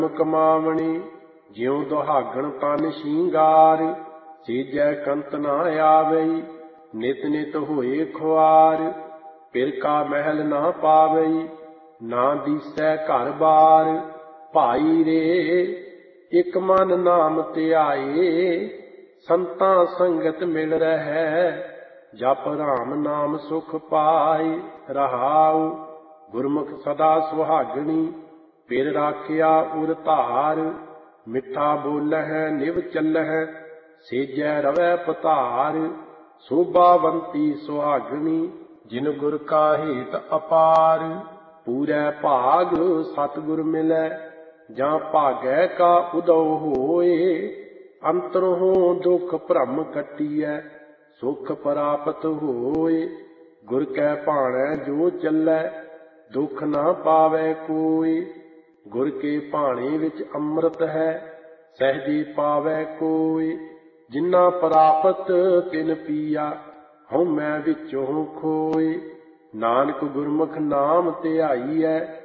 ਕਮਾਵਣੀ ਜਿਉ ਦੁਹਾਗਣ ਤਨ ਸ਼ਿੰਗਾਰ। ਸੀਜੈ ਕੰਤ ਨਾ ਆਵਈ ਨਿਤ ਨਿਤ ਹੋਏ ਖੁਆਰ। ਫਿਰ ਕਾ ਮਹਿਲ ਨਾ ਪਾਵਈ ਨਾ ਦੀਸੈ ਘਰ ਬਾਰ। ਭਾਈ ਰੇ ਇਕ ਮਨ ਨਾਮ ਧਿਆਏ ਸੰਤਾਂ ਸੰਗਤ ਮਿਲ ਰਹਿ। ਜਪ ਰਾਮ ਨਾਮ ਸੁਖ ਪਾਏ ਰਹਾਉ। ਗੁਰਮੁਖ ਸਦਾ ਸੁਹਾਗਣੀ ਫਿਰ ਰਾਖਿਆ ਉਰ ਧਾਰ। ਮਿੱਠਾ ਬੋਲਹਿ ਨਿਵ ਚੱਲਹਿ ਸੇਜੈ ਰਵੈ ਪਧਾਰ। ਸੋਭਾਵੰਤੀ ਸੁਹਾਗਣੀ ਜਿਨ ਗੁਰ ਕਾ ਹੇਤ ਅਪਾਰ। ਪੂਰੈ ਭਾਗ ਸਤਿਗੁਰ ਮਿਲੈ ਜਾਂ ਭਾਗੈ ਕਾ ਉਦਉ ਹੋਏ। ਅੰਤਰੋਂ ਦੁਖ ਭ੍ਰਮ ਕੱਟੀਐ ਸੁਖ ਪ੍ਰਾਪਤ ਹੋਏ। ਗੁਰ ਕੈ ਭਾਣੈ ਜੋ ਚੱਲੈ ਦੁਖ ਨਾ ਪਾਵੈ ਕੋਈ। ਗੁਰ ਕੇ ਭਾਣੇ ਵਿੱਚ ਅੰਮ੍ਰਿਤ ਹੈ ਸਹਿਜੇ ਪਾਵੈ ਕੋਈ। ਜਿਨਾ ਪ੍ਰਾਪਤ ਤਿਨ ਪੀਆ ਹਉਮੈ ਵਿੱਚੋਂ ਖੋਏ। ਨਾਨਕ ਗੁਰਮੁਖ ਨਾਮ ਧਿਆਈਐ